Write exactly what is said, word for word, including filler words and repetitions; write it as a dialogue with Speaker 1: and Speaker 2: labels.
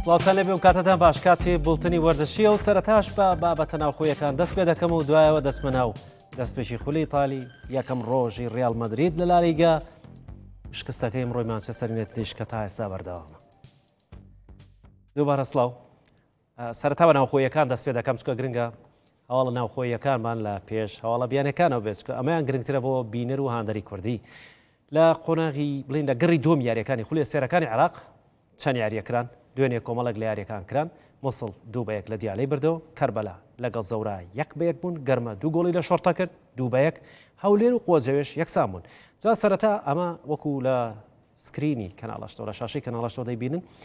Speaker 1: وڵاتان لێبێ و کاتەتان باش کاتی بوڵتنی وەرزشیە و سەرەتاش بە بابەتە ناوخۆیەکان دەست پێ دەکەم و دوایەوە دەستمە ناو دەستپێکی خولی ئیتالی یەکەم ڕۆژی ڕیال مەدرید لە لالیگا شکستەکەی ئەمڕۆی مانچستەر یونایتدیش کە تا ئێستا بەردەوامە. دووبارە سڵاو. سەرەتا بە ناوخۆیەکان دەست پێ دەکەم چکە گرنگە هەواڵە ناوخۆیەکانمان لە پێش هەواڵە بیانەکانەوە بێت چکە ئەمەیان گرنگترە بۆ بینەر و هاندەری کوردی لە قۆناغی بڵین لە گەڕی دووەم یاریەکانی خولی سێرەکانی عێراق چەند یاریەکران دوێنێ کۆمەڵک لە یاریەکان کران. مووسڵ دوو بە یەک لە دیالەی بردەوە، کەربەلا لەگەڵ زەورا یەک بە یەک بوون، گەرمە دوو گۆڵی لە شۆڕتە کرد دوو بە یەک، هەولێر و قۆجەوێش یەکسان بوون. جا سەرەتا ئەمە وەکو لە سکرینی کەناڵەشتەوە لە شاشەی کەناڵەشتەوە دەیبینن